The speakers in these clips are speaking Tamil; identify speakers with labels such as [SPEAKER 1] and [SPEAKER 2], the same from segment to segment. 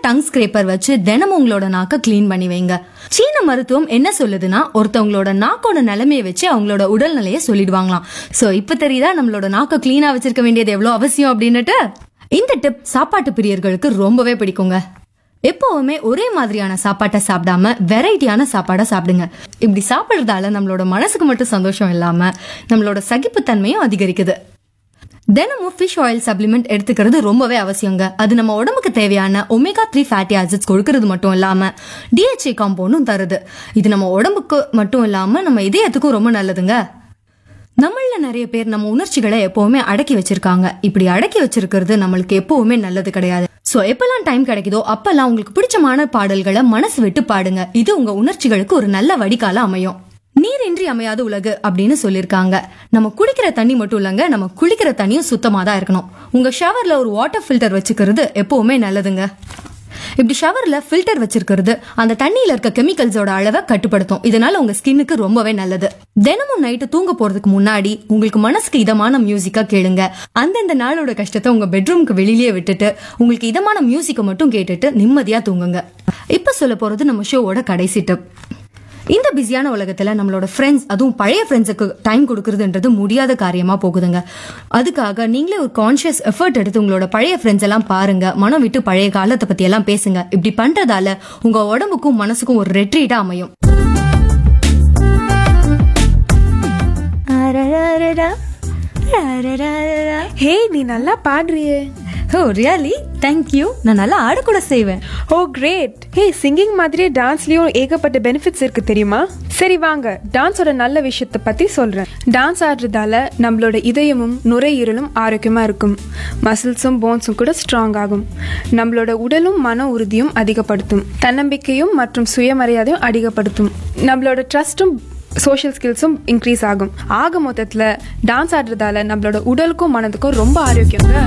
[SPEAKER 1] டங் ஸ்கிரேப்பர் வச்சு தினமும் உங்களோட நாக்க கிளீன் பண்ணி வைங்க. சீன மருத்துவம் என்ன சொல்லுதுன்னா, ஒருத்தவங்களோட நாக்கோட நிலைமையை வச்சு அவங்களோட உடல்நிலையை சொல்லிடுவாங்களாம். சோ இப்ப தெரியுதா நம்மளோட நாக்க கிளீனா வச்சிருக்க வேண்டியது எவ்வளவு அவசியம் அப்படின்னுட்டு. இந்த டிப் சாப்பாட்டு பிரியர்களுக்கு ரொம்பவே பிடிக்குங்க. எப்பவுமே ஒரே மாதிரியான சாப்பாட்டை சாப்பிடாம வெரைட்டியான சாப்பாடை சாப்பிடுங்க. இப்படி சாப்பிடுறதால நம்மளோட மனசுக்கு மட்டும் சந்தோஷம் இல்லாம நம்மளோட சகிப்புத்தன்மையும் அதிகரிக்குது. தினமும் ஃபிஷ் ஆயில் சப்ளிமெண்ட் எடுத்துக்கிறது ரொம்பவே அவசியங்க. அது நம்ம உடம்புக்கு தேவையான ஒமேகா 3 ஃபேட்டி ஆசிட்ஸ் கொடுக்கறது மட்டும் இல்லாம DHA காம்பவுண்டும் தருது. இது நம்ம உடம்புக்கு மட்டும் இல்லாம நம்ம இதயத்துக்கும் ரொம்ப நல்லதுங்க. நம்மள நிறைய பேர் நம்ம உணர்ச்சிகளை எப்பவுமே அடக்கி வச்சிருக்காங்க. இப்படி அடக்கி வச்சிருக்கிறது நம்மளுக்கு எப்பவுமே நல்லது கிடையாது. சோ எப்பெல்லாம் டைம் கிடைக்குதோ அப்பெல்லாம் உங்களுக்கு பிடிச்சமான பாடல்களை மனசு விட்டு பாடுங்க. இது உங்க உணர்ச்சிகளுக்கு ஒரு நல்ல வடிகால அமையும். நீரின்றி அமையாத உலகு அப்படின்னு சொல்லிருக்காங்க. நம்ம குடிக்கிற தண்ணி மட்டும் இல்லங்க, நம்ம குளிக்கிற தண்ணியும் சுத்தமா தான் இருக்கணும். உங்க ஷவர்ல ஒரு வாட்டர் ஃபில்டர் வச்சுக்கிறது எப்பவுமே நல்லதுங்க. இப்படி ஷவர்ல ஃபில்டர் வச்சிருக்கிறது அந்த தண்ணியில இருக்க கெமிக்கல்ஸோட அளவை கட்டுப்படுத்தும். இதனால உங்க ஸ்கின்னுக்கு ரொம்பவே நல்லது. தினமும் நைட்டு தூங்க போறதுக்கு முன்னாடி உங்களுக்கு மனசுக்கு இதமான மியூசிக்கா கேளுங்க. அந்தந்த நாளோட கஷ்டத்தை உங்க பெட்ரூமுக்கு வெளியிலேயே விட்டுட்டு உங்களுக்கு இதமான மியூசிக்கை மட்டும் கேட்டுட்டு நிம்மதியா தூங்குங்க. இப்ப சொல்ல போறது நம்ம ஷோவோட கடைசி டிப். இந்த பிஸியான உலகத்துல நம்மளோட ஃப்ரெண்ட்ஸ், அதுவும் பழைய ஃப்ரெண்ட்ஸுக்கு டைம் கொடுக்கறதுன்றது முடியாத காரியமா போகுதுங்க. அதுக்காக நீங்களே ஒரு கான்ஷியஸ் எஃபர்ட் எடுத்து உங்களோட பழைய ஃப்ரெண்ட்ஸ் எல்லாம் பாருங்க. மனம் விட்டு பழைய காலத்தை பத்தி எல்லாம் பேசுங்க. இப்படி பண்றதால உங்க உடம்புக்கும் மனசுக்கும் ஒரு ரெட்ரீட்டா அமையும்.
[SPEAKER 2] ஹே, நீ நல்லா பாடுறியே.
[SPEAKER 1] ஓ ரியலி? தேங்க்யூ. நான் நல்லா ஆட கூட செய்வேன்.
[SPEAKER 2] ஓ கிரேட். ஹே, சிங்கிங் மாதிரியே டான்ஸ்லயும் ஏகப்பட்ட பெனிஃபிட்ஸ் இருக்கு தெரியுமா? சரி வாங்க, டான்ஸோட நல்ல விஷயத்தை பத்தி சொல்றேன். டான்ஸ் ஆடுறதால நம்மளோட இதயமும் நுரையீரலும் ஆரோக்கியமா இருக்கும். மசில்ஸும் போன்ஸும் கூட ஸ்ட்ராங் ஆகும். நம்மளோட உடலும் மன உறுதியும் அதிகப்படுத்தும். தன்னம்பிக்கையும் மற்றும் சுயமரியாதையும் அதிகப்படுத்தும். நம்மளோட ட்ரஸ்டும் சோஷியல் ஸ்கில்ஸும் இன்க்ரீஸ் ஆகும். ஆக மொத்தத்துல டான்ஸ் ஆடுறதால நம்மளோட உடலுக்கும் மனதுக்கும் ரொம்ப ஆரோக்கியங்க.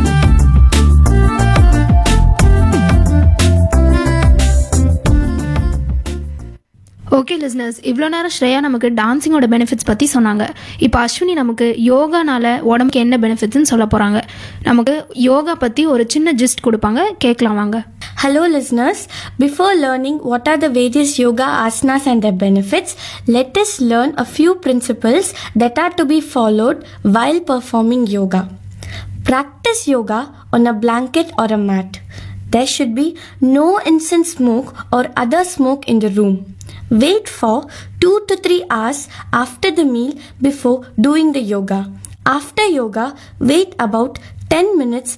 [SPEAKER 3] ஓகே லிஸ்னர்ஸ், இவ்வளோ நேரம் ஸ்ரேயா நமக்கு டான்ஸிங்கோட பெனிஃபிட்ஸ் பற்றி சொன்னாங்க. இப்போ அஸ்வினி நமக்கு யோகானால உடம்புக்கு என்ன பெனிஃபிட்ஸ்ன்னு சொல்ல போகிறாங்க. நமக்கு யோகா பற்றி ஒரு சின்ன ஜிஸ்ட் கொடுப்பாங்க, கேட்கலாம் வாங்க.
[SPEAKER 4] Hello listeners, before learning what are the various yoga asanas and their benefits, let us learn a few principles that are to be followed while performing yoga. Practice yoga on a blanket or a mat. There should be no incense smoke or other smoke in the room. Wait for 2 to 3 hours after the meal before doing the yoga. After yoga, wait about 10 minutes